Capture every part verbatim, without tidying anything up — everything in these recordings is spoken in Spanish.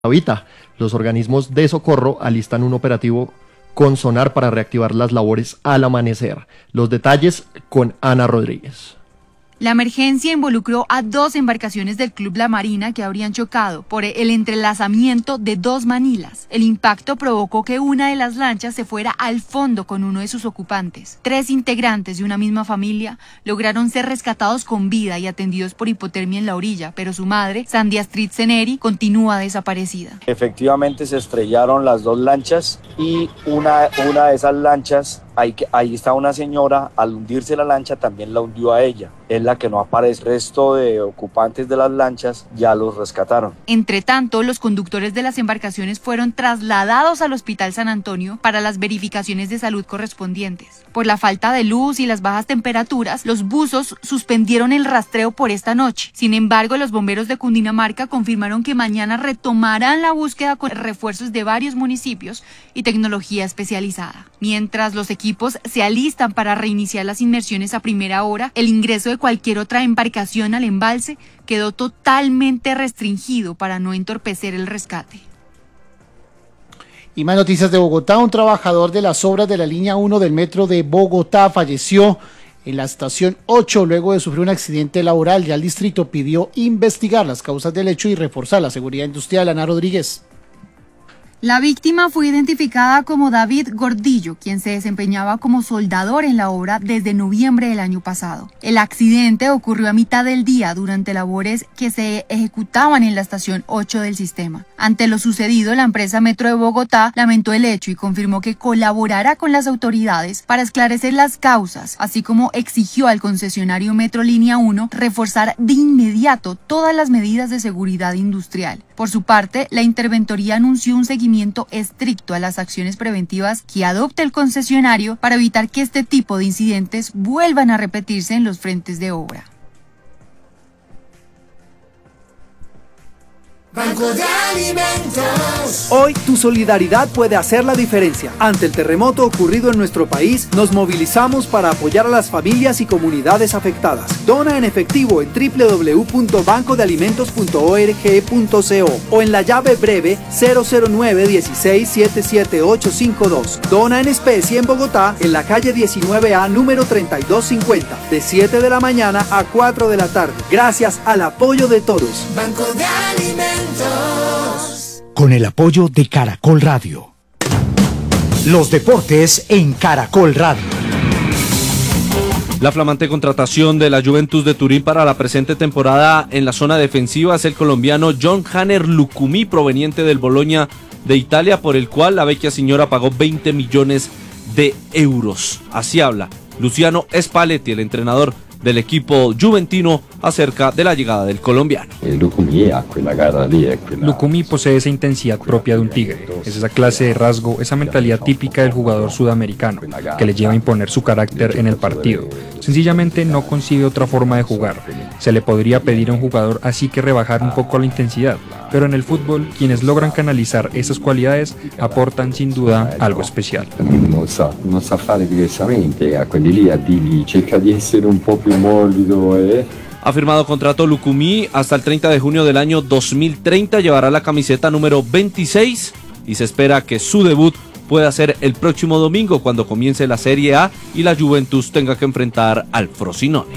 Habita. Los organismos de socorro alistan un operativo con sonar para reactivar las labores al amanecer. Los detalles con Ana Rodríguez. La emergencia involucró a dos embarcaciones del Club La Marina que habrían chocado por el entrelazamiento de dos manilas. El impacto provocó que una de las lanchas se fuera al fondo con uno de sus ocupantes. Tres integrantes de una misma familia lograron ser rescatados con vida y atendidos por hipotermia en la orilla, pero su madre, Sandy Astrid Ceneri, continúa desaparecida. Efectivamente se estrellaron las dos lanchas y una, una de esas lanchas, ahí, ahí está una señora, al hundirse la lancha también la hundió a ella. Es la que no aparece. El resto de ocupantes de las lanchas ya los rescataron. Entre tanto, los conductores de las embarcaciones fueron trasladados al Hospital San Antonio para las verificaciones de salud correspondientes. Por la falta de luz y las bajas temperaturas, los buzos suspendieron el rastreo por esta noche. Sin embargo, los bomberos de Cundinamarca confirmaron que mañana retomarán la búsqueda con refuerzos de varios municipios y tecnología especializada. Mientras los equipos se alistan para reiniciar las inmersiones a primera hora, el ingreso de cualquier otra embarcación al embalse quedó totalmente restringido para no entorpecer el rescate. Y más noticias de Bogotá. Un trabajador de las obras de la línea uno del metro de Bogotá falleció en la estación ocho luego de sufrir un accidente laboral. Ya el distrito pidió investigar las causas del hecho y reforzar la seguridad industrial. Ana Rodríguez. La víctima fue identificada como David Gordillo, quien se desempeñaba como soldador en la obra desde noviembre del año pasado. El accidente ocurrió a mitad del día durante labores que se ejecutaban en la estación ocho del sistema. Ante lo sucedido, la empresa Metro de Bogotá lamentó el hecho y confirmó que colaborará con las autoridades para esclarecer las causas, así como exigió al concesionario Metro Línea uno reforzar de inmediato todas las medidas de seguridad industrial. Por su parte, la interventoría anunció un seguimiento estricto a las acciones preventivas que adopte el concesionario para evitar que este tipo de incidentes vuelvan a repetirse en los frentes de obra. Banco de Alimentos. Hoy tu solidaridad puede hacer la diferencia. Ante el terremoto ocurrido en nuestro país, nos movilizamos para apoyar a las familias y comunidades afectadas. Dona en efectivo en doble u doble u doble u punto banco de alimentos punto org punto co o en la llave breve cero cero nueve uno seis siete siete ocho cinco dos. Dona en especie en Bogotá, en la calle diecinueve A número treinta y dos cincuenta, de siete de la mañana a cuatro de la tarde. Gracias al apoyo de todos. Banco de Alimentos. Con el apoyo de Caracol Radio. Los deportes en Caracol Radio. La flamante contratación de la Juventus de Turín para la presente temporada en la zona defensiva es el colombiano John Hanner Lucumí, proveniente del Bologna de Italia, por el cual la vecchia señora pagó veinte millones de euros. Así habla Luciano Spalletti, el entrenador del equipo juventino, acerca de la llegada del colombiano. Lucumí posee esa intensidad propia de un tigre, es esa clase de rasgo, esa mentalidad típica del jugador sudamericano, que le lleva a imponer su carácter en el partido. Sencillamente no concibe otra forma de jugar. Se le podría pedir a un jugador así que rebajar un poco la intensidad, pero en el fútbol, quienes logran canalizar esas cualidades aportan sin duda algo especial. Non sa, non sa fare diversamente, a quelli lì a dirgli cerca di essere un po' più morbido, eh. Ha firmado contrato Lucumí hasta el treinta de junio del año dos mil treinta, llevará la camiseta número veintiséis y se espera que su debut pueda ser el próximo domingo cuando comience la Serie A y la Juventus tenga que enfrentar al Frosinone.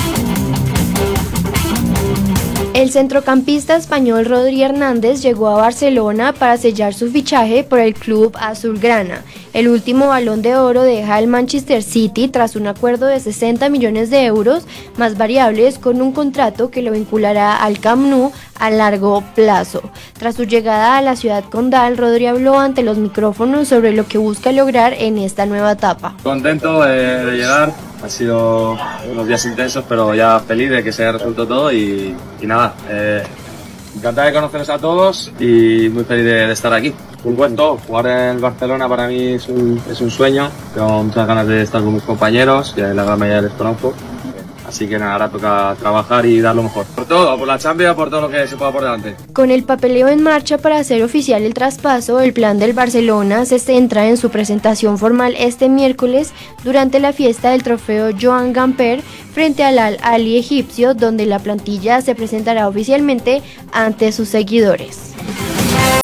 El centrocampista español Rodri Hernández llegó a Barcelona para sellar su fichaje por el club azulgrana. El último Balón de Oro deja al Manchester City tras un acuerdo de sesenta millones de euros más variables con un contrato que lo vinculará al Camp Nou a largo plazo. Tras su llegada a la ciudad condal, Rodri habló ante los micrófonos sobre lo que busca lograr en esta nueva etapa. Contento de, de llegar, ha sido unos días intensos, pero ya feliz de que se haya resuelto todo y, y nada, eh, encantado de conoceros a todos y muy feliz de, de estar aquí. Un buen todo, jugar en Barcelona para mí es un, es un sueño, tengo muchas ganas de estar con mis compañeros, que la gran mayoría les conozco. Así que nada, ahora toca trabajar y dar lo mejor. Por todo, por la Champions, por todo lo que se pueda por delante. Con el papeleo en marcha para hacer oficial el traspaso, el plan del Barcelona se centra en su presentación formal este miércoles durante la fiesta del trofeo Joan Gamper frente al Al-Ahly egipcio, donde la plantilla se presentará oficialmente ante sus seguidores.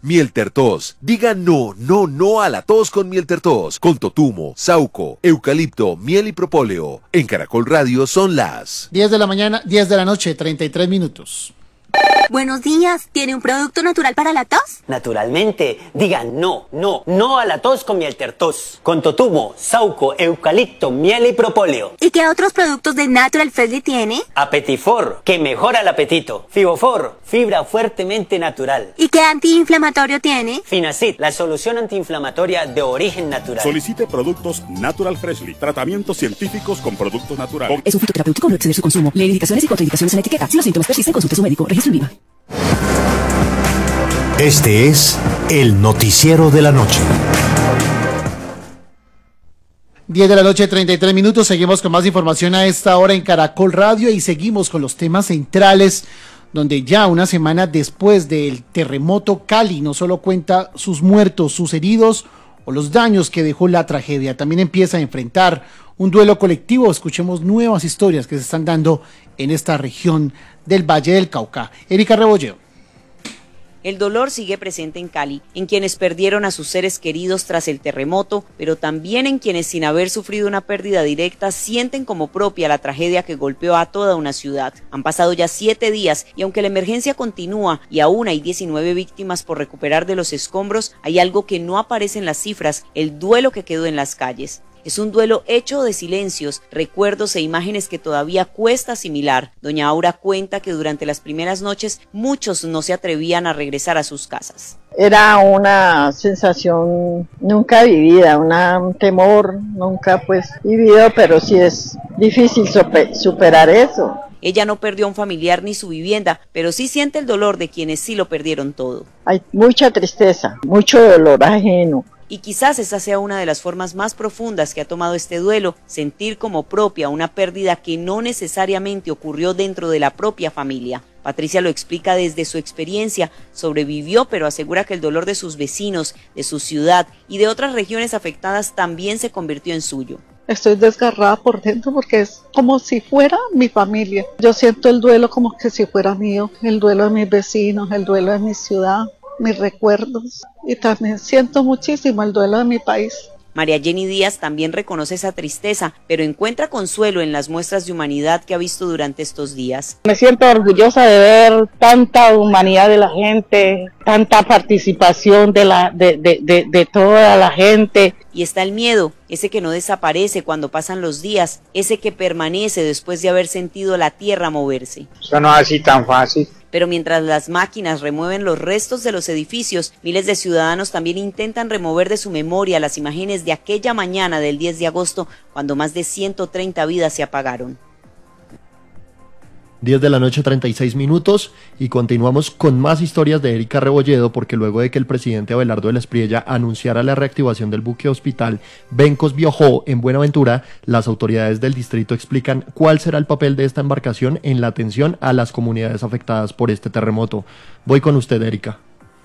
Mieltertos. Diga no, no, no a la tos con Mieltertos. Con totumo, sauco, eucalipto, miel y propóleo. En Caracol Radio son las diez de la mañana, diez de la noche, treinta y tres minutos. Buenos días, ¿tiene un producto natural para la tos? Naturalmente, digan no, no, no a la tos con Mieltertos. Con totumo, sauco, eucalipto, miel y propóleo. ¿Y qué otros productos de Natural Freshly tiene? Apetifor, que mejora el apetito. Fibofor, fibra fuertemente natural. ¿Y qué antiinflamatorio tiene? Finacid, la solución antiinflamatoria de origen natural. Solicite productos Natural Freshly, tratamientos científicos con productos naturales. Es un fitoterapéutico, no exceder su consumo. Lee indicaciones y contraindicaciones en la etiqueta. Si los síntomas persisten, consulte a su médico. Registro en Viva. Este es el noticiero de la noche. diez de la noche, treinta y tres minutos. Seguimos con más información a esta hora en Caracol Radio y seguimos con los temas centrales, donde ya una semana después del terremoto, Cali no solo cuenta sus muertos, sus heridos o los daños que dejó la tragedia, también empieza a enfrentar un duelo colectivo. Escuchemos nuevas historias que se están dando en esta región del Valle del Cauca. Erika Rebolledo. El dolor sigue presente en Cali, en quienes perdieron a sus seres queridos tras el terremoto, pero también en quienes, sin haber sufrido una pérdida directa, sienten como propia la tragedia que golpeó a toda una ciudad. Han pasado ya siete días y aunque la emergencia continúa y aún hay diecinueve víctimas por recuperar de los escombros, hay algo que no aparece en las cifras: el duelo que quedó en las calles. Es un duelo hecho de silencios, recuerdos e imágenes que todavía cuesta asimilar. Doña Aura cuenta que durante las primeras noches muchos no se atrevían a regresar a sus casas. Era una sensación nunca vivida, una, un temor nunca pues vivido, pero sí es difícil super, superar eso. Ella no perdió a un familiar ni su vivienda, pero sí siente el dolor de quienes sí lo perdieron todo. Hay mucha tristeza, mucho dolor ajeno. Y quizás esa sea una de las formas más profundas que ha tomado este duelo, sentir como propia una pérdida que no necesariamente ocurrió dentro de la propia familia. Patricia lo explica desde su experiencia, sobrevivió, pero asegura que el dolor de sus vecinos, de su ciudad y de otras regiones afectadas también se convirtió en suyo. Estoy desgarrada por dentro porque es como si fuera mi familia. Yo siento el duelo como que si fuera mío, el duelo de mis vecinos, el duelo de mi ciudad, mis recuerdos, y también siento muchísimo el duelo de mi país. María Jenny Díaz también reconoce esa tristeza, pero encuentra consuelo en las muestras de humanidad que ha visto durante estos días. Me siento orgullosa de ver tanta humanidad de la gente, tanta participación de, la, de, de, de, de toda la gente. Y está el miedo, ese que no desaparece cuando pasan los días, ese que permanece después de haber sentido la tierra moverse. Eso no es así tan fácil. Pero mientras las máquinas remueven los restos de los edificios, miles de ciudadanos también intentan remover de su memoria las imágenes de aquella mañana del diez de agosto, cuando más de ciento treinta vidas se apagaron. diez de la noche, treinta y seis minutos, y continuamos con más historias de Erika Rebolledo, porque luego de que el presidente Abelardo de la Espriella anunciara la reactivación del buque hospital Bencos Biojó en Buenaventura, las autoridades del distrito explican cuál será el papel de esta embarcación en la atención a las comunidades afectadas por este terremoto. Voy con usted, Erika.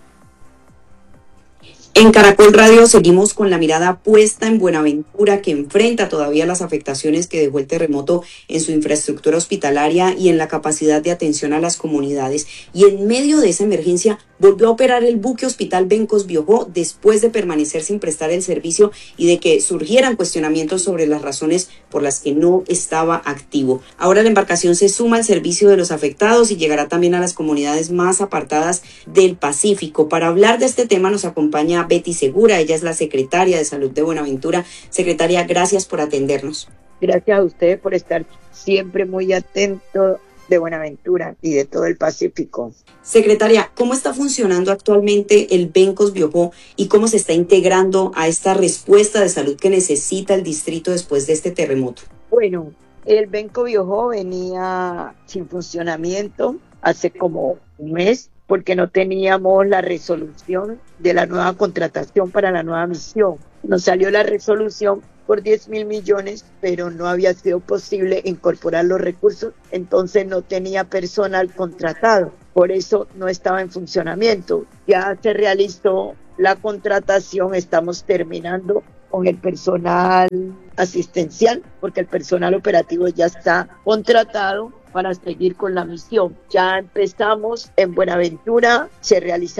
En Caracol Radio seguimos con la mirada puesta en Buenaventura, que enfrenta todavía las afectaciones que dejó el terremoto en su infraestructura hospitalaria y en la capacidad de atención a las comunidades. Y en medio de esa emergencia volvió a operar el buque hospital Bencos Biojó después de permanecer sin prestar el servicio y de que surgieran cuestionamientos sobre las razones por las que no estaba activo. Ahora la embarcación se suma al servicio de los afectados y llegará también a las comunidades más apartadas del Pacífico. Para hablar de este tema nos acompaña Betty Segura, ella es la secretaria de Salud de Buenaventura. Secretaria, gracias por atendernos. Gracias a ustedes por estar siempre muy atento de Buenaventura y de todo el Pacífico. Secretaria, ¿cómo está funcionando actualmente el Bencos Biojó y cómo se está integrando a esta respuesta de salud que necesita el distrito después de este terremoto? Bueno, el Bencos Biojó venía sin funcionamiento hace como un mes, porque no teníamos la resolución de la nueva contratación para la nueva misión. Nos salió la resolución por diez mil millones, pero no había sido posible incorporar los recursos, entonces no tenía personal contratado, por eso no estaba en funcionamiento. Ya se realizó la contratación, estamos terminando con el personal asistencial, porque el personal operativo ya está contratado para seguir con la misión. Ya empezamos en Buenaventura, se realizaron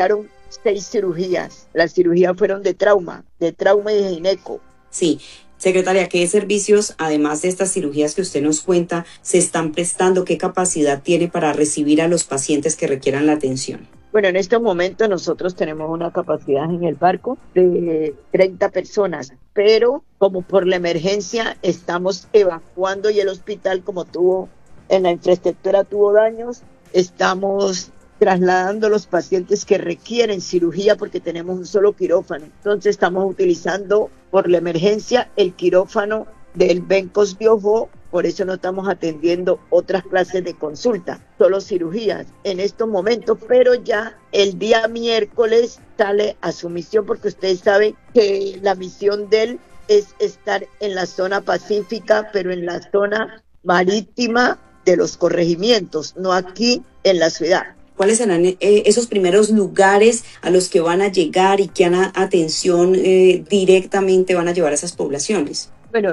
seis cirugías. Las cirugías fueron de trauma, de trauma y de gineco. Sí. Secretaria, ¿qué servicios, además de estas cirugías que usted nos cuenta, se están prestando? ¿Qué capacidad tiene para recibir a los pacientes que requieran la atención? Bueno, en este momento nosotros tenemos una capacidad en el barco de treinta personas, pero como por la emergencia estamos evacuando y el hospital, como tuvo, en la infraestructura tuvo daños, estamos trasladando los pacientes que requieren cirugía porque tenemos un solo quirófano. Entonces estamos utilizando por la emergencia el quirófano del Bencos Biojó, por eso no estamos atendiendo otras clases de consulta, solo cirugías en estos momentos, pero ya el día miércoles sale a su misión porque ustedes saben que la misión de él es estar en la zona pacífica, pero en la zona marítima de los corregimientos, no aquí en la ciudad. ¿Cuáles serán eh, esos primeros lugares a los que van a llegar y qué atención eh, directamente van a llevar a esas poblaciones? Bueno,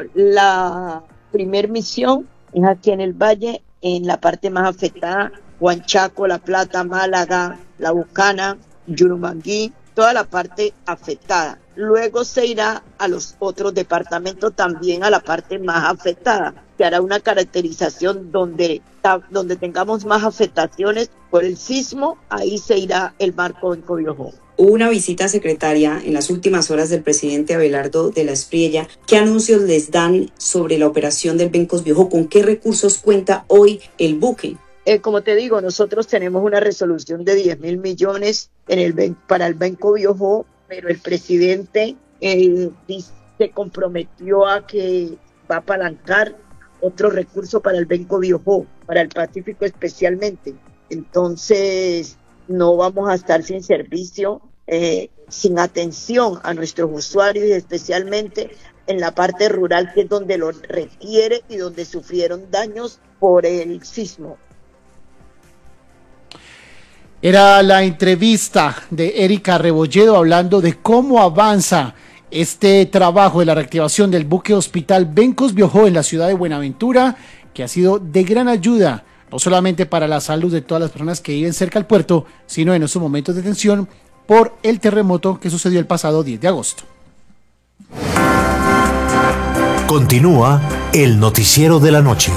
la primer misión es aquí en el Valle, en la parte más afectada, Huanchaco, La Plata, Málaga, La Bucana, Yurumangui, toda la parte afectada. Luego se irá a los otros departamentos, también a la parte más afectada. Se hará una caracterización donde, donde tengamos más afectaciones por el sismo, ahí se irá el barco en Biojó. Hubo una visita, secretaria, en las últimas horas del presidente Abelardo de la Espriella. ¿Qué anuncios les dan sobre la operación del Bencos Biojó? ¿Con qué recursos cuenta hoy el buque? Eh, como te digo, nosotros tenemos una resolución de diez mil millones en el, para el Benco Biojó, pero el presidente eh, se comprometió a que va a apalancar otro recurso para el Benco Biojó, para el Pacífico especialmente. Entonces, no vamos a estar sin servicio, eh, sin atención a nuestros usuarios y especialmente en la parte rural, que es donde lo requiere y donde sufrieron daños por el sismo. Era la entrevista de Erika Rebolledo hablando de cómo avanza este trabajo de la reactivación del buque hospital Bencos Biojó en la ciudad de Buenaventura, que ha sido de gran ayuda, no solamente para la salud de todas las personas que viven cerca al puerto, sino en estos momentos de tensión por el terremoto que sucedió el pasado diez de agosto. Continúa el noticiero de la noche.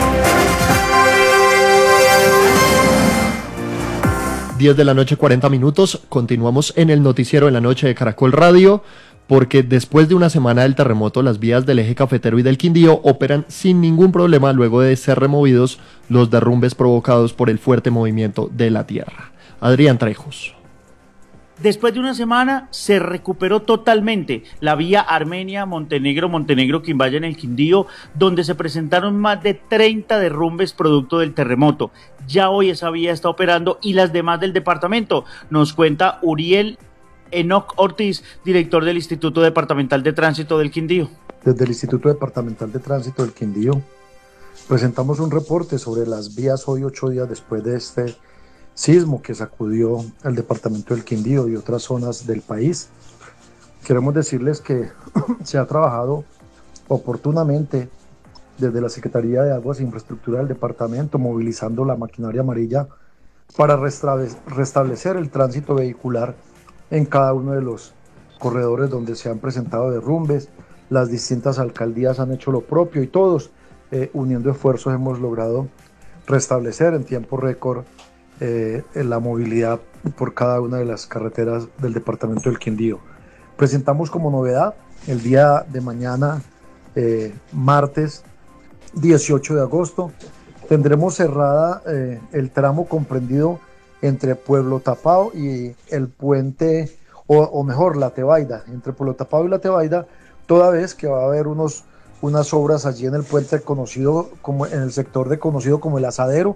diez de la noche, cuarenta minutos. Continuamos en el noticiero de la noche de Caracol Radio, porque después de una semana del terremoto, las vías del eje cafetero y del Quindío operan sin ningún problema luego de ser removidos los derrumbes provocados por el fuerte movimiento de la tierra. Adrián Trejos. Después de una semana se recuperó totalmente la vía Armenia-Montenegro, Montenegro-Quimbaya en el Quindío, donde se presentaron más de treinta derrumbes producto del terremoto. Ya hoy esa vía está operando y las demás del departamento. Nos cuenta Uriel Enoc Ortiz, director del Instituto Departamental de Tránsito del Quindío. Desde el Instituto Departamental de Tránsito del Quindío presentamos un reporte sobre las vías hoy, ocho días después de este sismo que sacudió el departamento del Quindío y otras zonas del país. Queremos decirles que se ha trabajado oportunamente desde la Secretaría de Aguas e Infraestructura del departamento, movilizando la maquinaria amarilla para restablecer el tránsito vehicular en cada uno de los corredores donde se han presentado derrumbes. Las distintas alcaldías han hecho lo propio y todos, eh, uniendo esfuerzos, hemos logrado restablecer en tiempo récord Eh, la movilidad por cada una de las carreteras del departamento del Quindío. Presentamos como novedad el día de mañana, eh, martes dieciocho de agosto, tendremos cerrada eh, el tramo comprendido entre Pueblo Tapao y el puente, o, o mejor, La Tebaida, entre Pueblo Tapao y La Tebaida, toda vez que va a haber unos, unas obras allí en el puente conocido como, en el sector de conocido como el Asadero.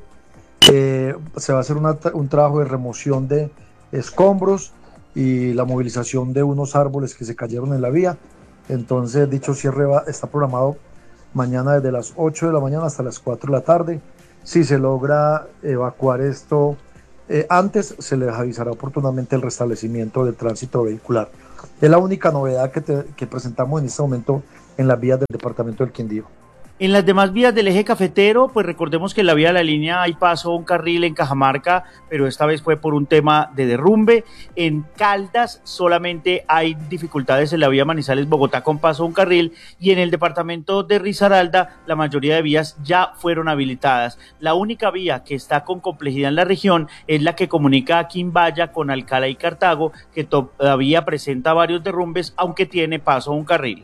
Eh, se va a hacer una, un trabajo de remoción de escombros y la movilización de unos árboles que se cayeron en la vía. Entonces dicho cierre va, está programado mañana desde las ocho de la mañana hasta las cuatro de la tarde. Si se logra evacuar esto eh, antes, se les avisará oportunamente el restablecimiento del tránsito vehicular. Es la única novedad que, te, que presentamos en este momento en las vías del departamento del Quindío. En las demás vías del eje cafetero, pues recordemos que en la vía de la línea hay paso un carril en Cajamarca, pero esta vez fue por un tema de derrumbe. En Caldas solamente hay dificultades en la vía Manizales-Bogotá con paso un carril, y en el departamento de Risaralda la mayoría de vías ya fueron habilitadas. La única vía que está con complejidad en la región es la que comunica a Quimbaya con Alcalá y Cartago, que todavía presenta varios derrumbes, aunque tiene paso un carril.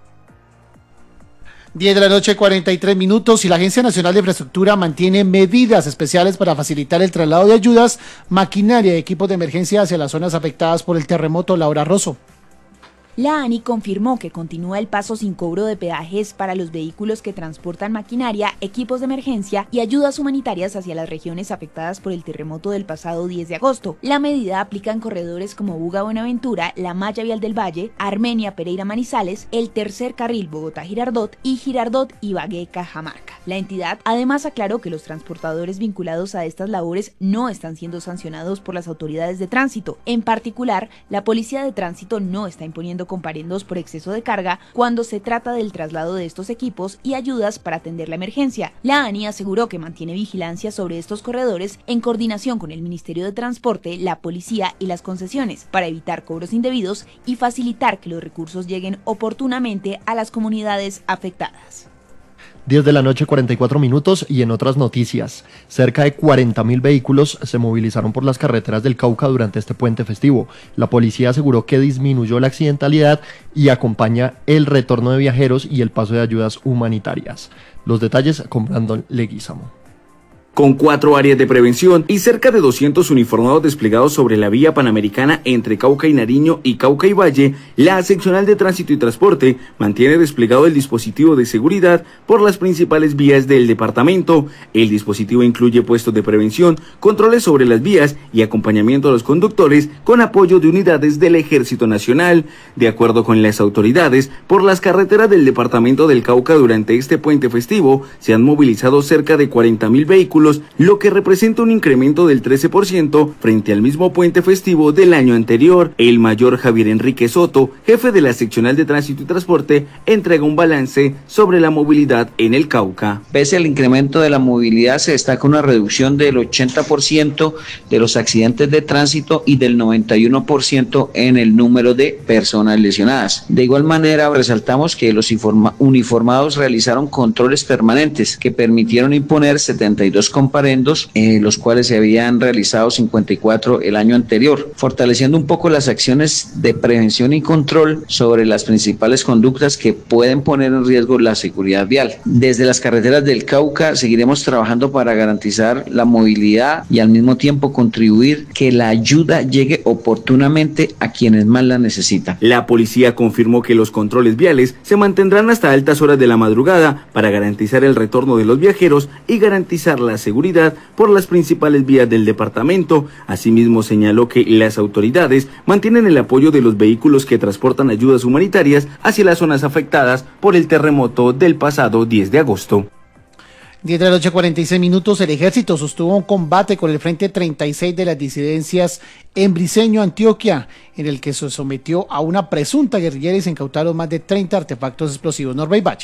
diez de la noche, cuarenta y tres minutos, y la Agencia Nacional de Infraestructura mantiene medidas especiales para facilitar el traslado de ayudas, maquinaria y equipos de emergencia hacia las zonas afectadas por el terremoto. Laura Rosso. La ANI confirmó que continúa el paso sin cobro de peajes para los vehículos que transportan maquinaria, equipos de emergencia y ayudas humanitarias hacia las regiones afectadas por el terremoto del pasado diez de agosto. La medida aplica en corredores como Buga-Buenaventura, la Malla Vial del Valle, Armenia-Pereira-Manizales, el tercer carril Bogotá-Girardot y Girardot-Ibagué-Cajamarca. La entidad además aclaró que los transportadores vinculados a estas labores no están siendo sancionados por las autoridades de tránsito. En particular, la Policía de Tránsito no está imponiendo comparendos por exceso de carga cuando se trata del traslado de estos equipos y ayudas para atender la emergencia. La ANI aseguró que mantiene vigilancia sobre estos corredores en coordinación con el Ministerio de Transporte, la Policía y las concesiones para evitar cobros indebidos y facilitar que los recursos lleguen oportunamente a las comunidades afectadas. diez de la noche, cuarenta y cuatro minutos, y en otras noticias, cerca de cuarenta mil vehículos se movilizaron por las carreteras del Cauca durante este puente festivo. La policía aseguró que disminuyó la accidentalidad y acompaña el retorno de viajeros y el paso de ayudas humanitarias. Los detalles con Brandon Leguizamo. Con cuatro áreas de prevención y cerca de doscientos uniformados desplegados sobre la vía panamericana entre Cauca y Nariño y Cauca y Valle, la seccional de Tránsito y Transporte mantiene desplegado el dispositivo de seguridad por las principales vías del departamento. El dispositivo incluye puestos de prevención, controles sobre las vías y acompañamiento a los conductores con apoyo de unidades del Ejército Nacional. De acuerdo con las autoridades, por las carreteras del departamento del Cauca durante este puente festivo se han movilizado cerca de cuarenta mil vehículos, lo que representa un incremento del trece por ciento frente al mismo puente festivo del año anterior. El mayor Javier Enrique Soto, jefe de la seccional de Tránsito y Transporte, entrega un balance sobre la movilidad en el Cauca. Pese al incremento de la movilidad, se destaca una reducción del ochenta por ciento de los accidentes de tránsito y del noventa y uno por ciento en el número de personas lesionadas. De igual manera, resaltamos que los uniformados realizaron controles permanentes que permitieron imponer setenta y dos comparendos, eh, los cuales se habían realizado cincuenta y cuatro el año anterior, fortaleciendo un poco las acciones de prevención y control sobre las principales conductas que pueden poner en riesgo la seguridad vial. Desde las carreteras del Cauca seguiremos trabajando para garantizar la movilidad y al mismo tiempo contribuir que la ayuda llegue oportunamente a quienes más la necesitan. La policía confirmó que los controles viales se mantendrán hasta altas horas de la madrugada para garantizar el retorno de los viajeros y garantizar la seguridad por las principales vías del departamento. Asimismo, señaló que las autoridades mantienen el apoyo de los vehículos que transportan ayudas humanitarias hacia las zonas afectadas por el terremoto del pasado diez de agosto. diez de la noche, cuarenta y seis minutos, el ejército sostuvo un combate con el Frente treinta y seis de las disidencias en Briceño, Antioquia, en el que se sometió a una presunta guerrillera y se incautaron más de treinta artefactos explosivos. Norbey Valle.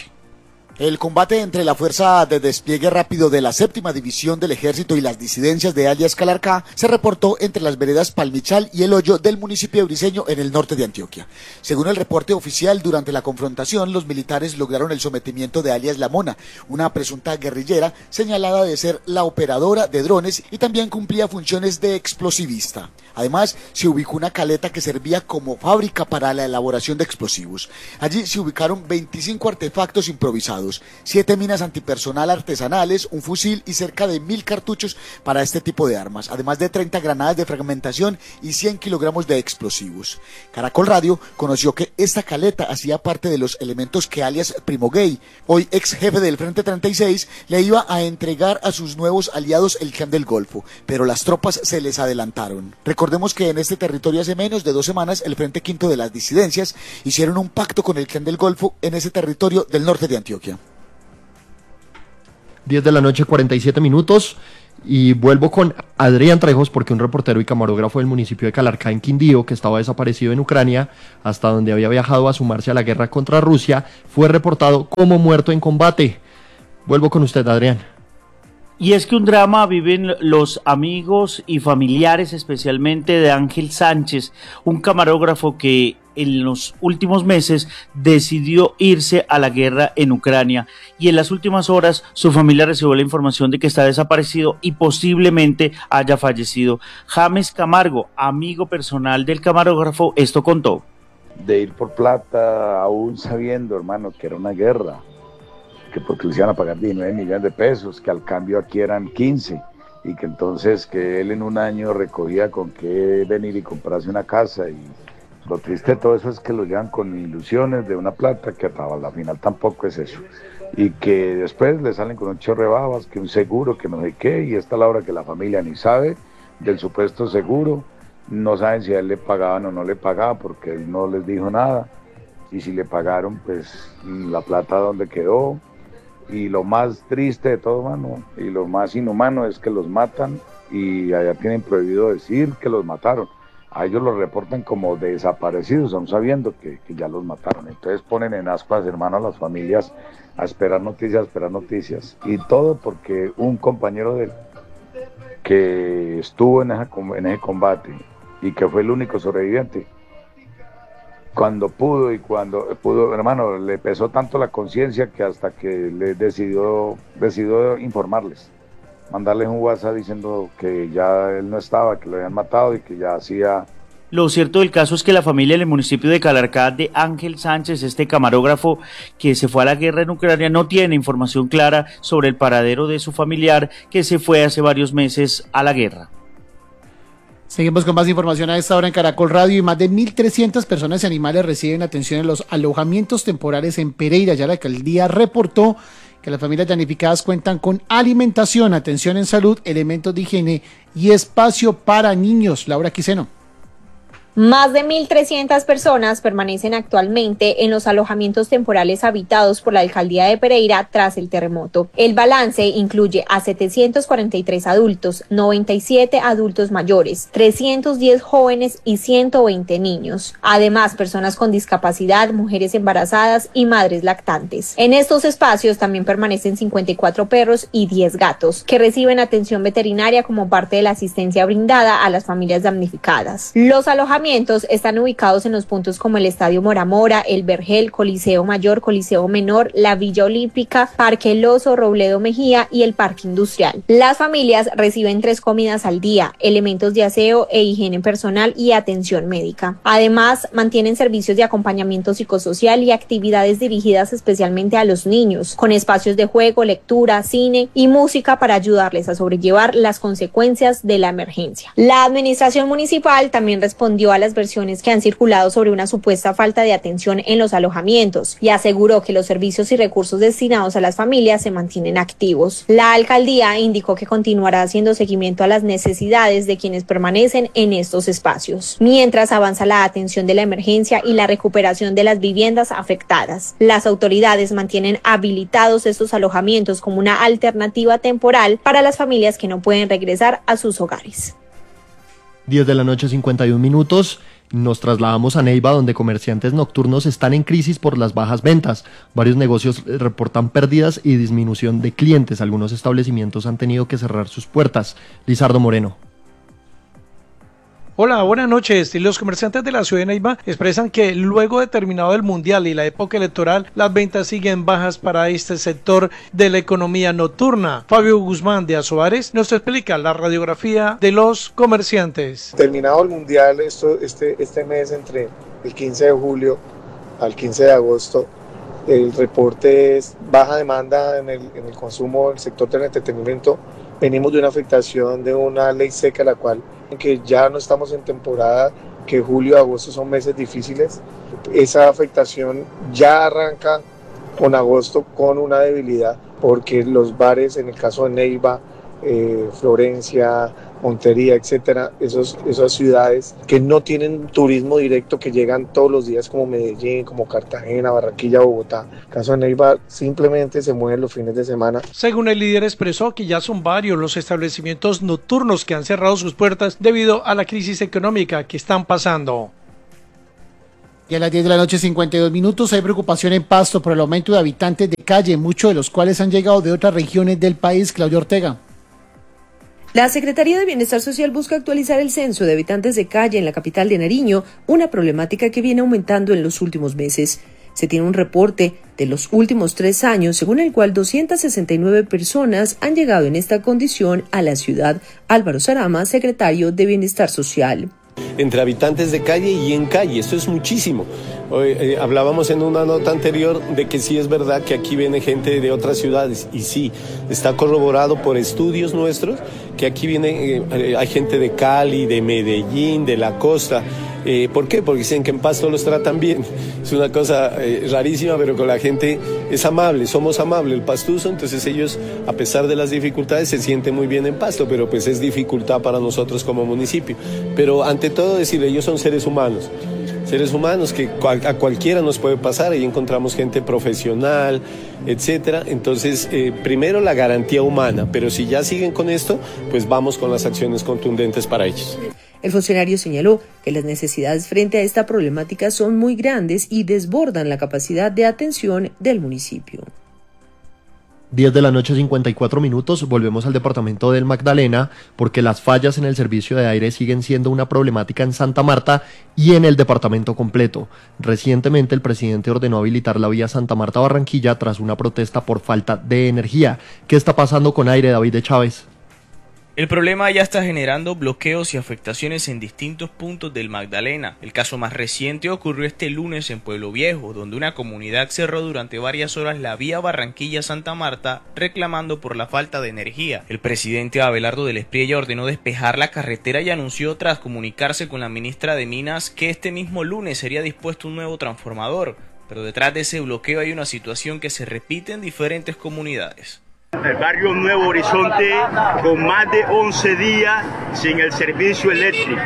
El combate entre la Fuerza de Despliegue Rápido de la Séptima División del Ejército y las disidencias de alias Calarcá se reportó entre las veredas Palmichal y El Hoyo del municipio de Briceño en el norte de Antioquia. Según el reporte oficial, durante la confrontación, los militares lograron el sometimiento de alias La Mona, una presunta guerrillera señalada de ser la operadora de drones y también cumplía funciones de explosivista. Además, se ubicó una caleta que servía como fábrica para la elaboración de explosivos. Allí se ubicaron veinticinco artefactos improvisados, siete minas antipersonal artesanales, un fusil y cerca de mil cartuchos para este tipo de armas, además de treinta granadas de fragmentación y cien kilogramos de explosivos. Caracol Radio conoció que esta caleta hacía parte de los elementos que alias Primo Gay, hoy ex jefe del Frente treinta y seis, le iba a entregar a sus nuevos aliados el Clan del Golfo, pero las tropas se les adelantaron. Recordemos que en este territorio hace menos de dos semanas el Frente Quinto de las Disidencias hicieron un pacto con el Clan del Golfo en ese territorio del norte de Antioquia. diez de la noche, cuarenta y siete minutos, y vuelvo con Adrián Trejos porque un reportero y camarógrafo del municipio de Calarcá en Quindío, que estaba desaparecido en Ucrania, hasta donde había viajado a sumarse a la guerra contra Rusia, fue reportado como muerto en combate. Vuelvo con usted, Adrián. Y es que un drama viven los amigos y familiares, especialmente de Ángel Sánchez, un camarógrafo que en los últimos meses decidió irse a la guerra en Ucrania, y en las últimas horas su familia recibió la información de que está desaparecido y posiblemente haya fallecido. James Camargo, amigo personal del camarógrafo, esto contó. De ir por plata, aún sabiendo, hermano, que era una guerra, que porque les iban a pagar diecinueve millones de pesos, que al cambio aquí eran quince, y que entonces que él en un año recogía con qué venir y comprarse una casa. Y lo triste de todo eso es que lo llevan con ilusiones de una plata que a la final tampoco es eso, y que después le salen con un chorro de babas, que un seguro, que no sé qué, y esta es la hora que la familia ni sabe del supuesto seguro, no saben si a él le pagaban o no le pagaban porque él no les dijo nada, y si le pagaron, pues la plata dónde quedó. Y lo más triste de todo, mano, y lo más inhumano es que los matan y allá tienen prohibido decir que los mataron. A ellos los reportan como desaparecidos, aún sabiendo que, que ya los mataron. Entonces ponen en ascuas, hermano, a las familias a esperar noticias, a esperar noticias. Y todo porque un compañero de él que estuvo en, esa, en ese combate y que fue el único sobreviviente, cuando pudo y cuando pudo, hermano, le pesó tanto la conciencia que hasta que le decidió, decidió informarles, mandarles un WhatsApp diciendo que ya él no estaba, que lo habían matado y que ya hacía... Lo cierto del caso es que la familia del municipio de Calarcá de Ángel Sánchez, este camarógrafo que se fue a la guerra en Ucrania, no tiene información clara sobre el paradero de su familiar que se fue hace varios meses a la guerra. Seguimos con más información a esta hora en Caracol Radio. Y más de mil trescientas personas y animales reciben atención en los alojamientos temporales en Pereira. Ya la alcaldía reportó que las familias damnificadas cuentan con alimentación, atención en salud, elementos de higiene y espacio para niños. Laura Quiseno. Más de mil trescientas personas permanecen actualmente en los alojamientos temporales habitados por la alcaldía de Pereira tras el terremoto. El balance incluye a setecientos cuarenta y tres adultos, noventa y siete adultos mayores, trescientos diez jóvenes y ciento veinte niños. Además, personas con discapacidad, mujeres embarazadas y madres lactantes. En estos espacios también permanecen cincuenta y cuatro perros y diez gatos, que reciben atención veterinaria como parte de la asistencia brindada a las familias damnificadas. Los alojamientos están ubicados en los puntos como el Estadio Mora Mora, el Vergel, Coliseo Mayor, Coliseo Menor, la Villa Olímpica, Parque El Oso, Robledo Mejía y el Parque Industrial. Las familias reciben tres comidas al día, elementos de aseo e higiene personal y atención médica. Además, mantienen servicios de acompañamiento psicosocial y actividades dirigidas especialmente a los niños, con espacios de juego, lectura, cine y música para ayudarles a sobrellevar las consecuencias de la emergencia. La administración municipal también respondió a las versiones que han circulado sobre una supuesta falta de atención en los alojamientos y aseguró que los servicios y recursos destinados a las familias se mantienen activos. La alcaldía indicó que continuará haciendo seguimiento a las necesidades de quienes permanecen en estos espacios, mientras avanza la atención de la emergencia y la recuperación de las viviendas afectadas. Las autoridades mantienen habilitados estos alojamientos como una alternativa temporal para las familias que no pueden regresar a sus hogares. diez de la noche, cincuenta y un minutos. Nos trasladamos a Neiva, donde comerciantes nocturnos están en crisis por las bajas ventas. Varios negocios reportan pérdidas y disminución de clientes. Algunos establecimientos han tenido que cerrar sus puertas. Lizardo Moreno. Hola, buenas noches. Los comerciantes de la ciudad de Neiva expresan que luego de terminado el mundial y la época electoral, las ventas siguen bajas para este sector de la economía nocturna. Fabio Guzmán de Azoares nos explica la radiografía de los comerciantes. Terminado el mundial, esto, este, este mes entre el quince de julio al quince de agosto, el reporte es baja demanda en el, en el consumo del sector del entretenimiento. Venimos de una afectación de una ley seca, la cual que ya no estamos en temporada, que julio y agosto son meses difíciles. Esa afectación ya arranca con agosto con una debilidad, porque los bares, en el caso de Neiva, eh, Florencia, Montería, etcétera, esos, esas ciudades que no tienen turismo directo, que llegan todos los días, como Medellín, como Cartagena, Barranquilla, Bogotá. En el caso de Neiva, simplemente se mueven los fines de semana. Según el líder, expresó que ya son varios los establecimientos nocturnos que han cerrado sus puertas debido a la crisis económica que están pasando. Y a las diez de la noche, cincuenta y dos minutos, hay preocupación en Pasto por el aumento de habitantes de calle, muchos de los cuales han llegado de otras regiones del país. Claudia Ortega. La Secretaría de Bienestar Social busca actualizar el censo de habitantes de calle en la capital de Nariño, una problemática que viene aumentando en los últimos meses. Se tiene un reporte de los últimos tres años, según el cual doscientas sesenta y nueve personas han llegado en esta condición a la ciudad. Álvaro Sarama, secretario de Bienestar Social. Entre habitantes de calle y en calle, esto es muchísimo. Hoy, eh, hablábamos en una nota anterior de que sí es verdad que aquí viene gente de otras ciudades, y sí, está corroborado por estudios nuestros que aquí viene, eh, hay gente de Cali, de Medellín, de la costa. Eh, ¿Por qué? Porque dicen que en Pasto los tratan bien. Es una cosa eh, rarísima, pero con la gente es amable, somos amables, el pastuso, entonces ellos, a pesar de las dificultades, se sienten muy bien en Pasto, pero pues es dificultad para nosotros como municipio. Pero ante todo decir, ellos son seres humanos, seres humanos que a cualquiera nos puede pasar, ahí encontramos gente profesional, etcétera. Entonces, eh, primero la garantía humana, pero si ya siguen con esto, pues vamos con las acciones contundentes para ellos. El funcionario señaló que las necesidades frente a esta problemática son muy grandes y desbordan la capacidad de atención del municipio. diez de la noche, cincuenta y cuatro minutos, volvemos al departamento del Magdalena porque las fallas en el servicio de aire siguen siendo una problemática en Santa Marta y en el departamento completo. Recientemente el presidente ordenó habilitar la vía Santa Marta-Barranquilla tras una protesta por falta de energía. ¿Qué está pasando con aire, David de Chávez? El problema ya está generando bloqueos y afectaciones en distintos puntos del Magdalena. El caso más reciente ocurrió este lunes en Pueblo Viejo, donde una comunidad cerró durante varias horas la vía Barranquilla-Santa Marta reclamando por la falta de energía. El presidente Abelardo del Espriella ordenó despejar la carretera y anunció tras comunicarse con la ministra de Minas que este mismo lunes sería dispuesto un nuevo transformador. Pero detrás de ese bloqueo hay una situación que se repite en diferentes comunidades. El barrio Nuevo Horizonte con más de once días sin el servicio eléctrico.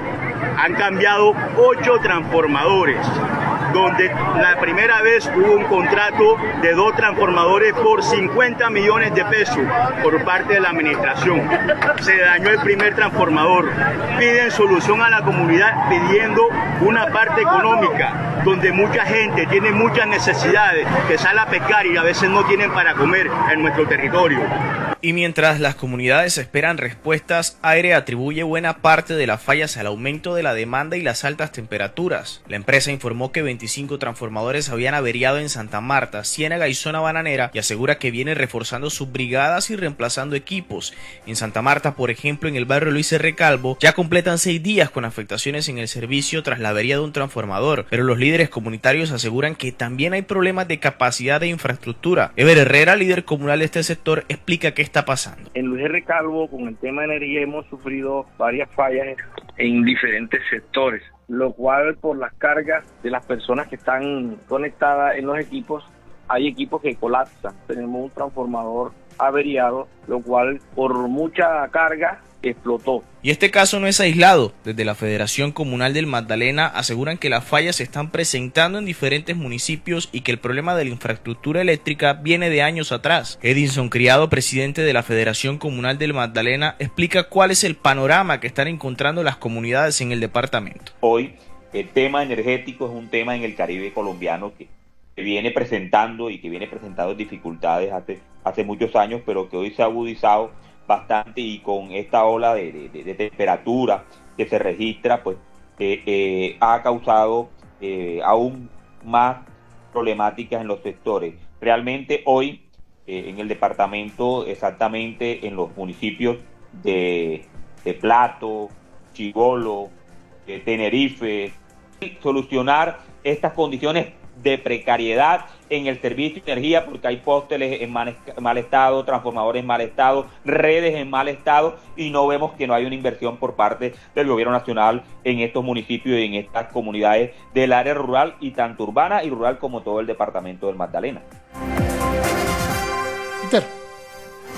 Han cambiado ocho transformadores, donde la primera vez hubo un contrato de dos transformadores por cincuenta millones de pesos por parte de la administración. Se dañó el primer transformador. Piden solución a la comunidad pidiendo una parte económica, donde mucha gente tiene muchas necesidades, que sale a pescar y a veces no tienen para comer en nuestro territorio. Y mientras las comunidades esperan respuestas, Aire atribuye buena parte de las fallas al aumento de la demanda y las altas temperaturas. La empresa informó que veinticinco transformadores habían averiado en Santa Marta, Ciénaga y Zona Bananera y asegura que viene reforzando sus brigadas y reemplazando equipos. En Santa Marta, por ejemplo, en el barrio Luis R. Calvo, ya completan seis días con afectaciones en el servicio tras la avería de un transformador, pero los líderes comunitarios aseguran que también hay problemas de capacidad de infraestructura. Ever Herrera, líder comunal de este sector, explica qué está pasando. En Luis R. Calvo, con el tema de energía, hemos sufrido varias fallas en diferentes sectores, lo cual por las cargas de las personas que están conectadas en los equipos, hay equipos que colapsan. Tenemos un transformador averiado, lo cual por mucha carga explotó. Y este caso no es aislado. Desde la Federación Comunal del Magdalena aseguran que las fallas se están presentando en diferentes municipios y que el problema de la infraestructura eléctrica viene de años atrás. Edinson Criado, presidente de la Federación Comunal del Magdalena, explica cuál es el panorama que están encontrando las comunidades en el departamento. Hoy el tema energético es un tema en el Caribe colombiano que, que viene presentando y que viene presentando dificultades hace, hace muchos años, pero que hoy se ha agudizado bastante, y con esta ola de, de, de temperatura que se registra, pues eh, eh, ha causado eh, aún más problemáticas en los sectores. Realmente hoy eh, en el departamento, exactamente en los municipios de, de Plato, Chibolo, de Tenerife, solucionar estas condiciones de precariedad en el servicio de energía, porque hay pósteles en mal, mal estado, transformadores en mal estado, redes en mal estado, y no vemos que no hay una inversión por parte del gobierno nacional en estos municipios y en estas comunidades del área rural, y tanto urbana y rural como todo el departamento del Magdalena. Inter.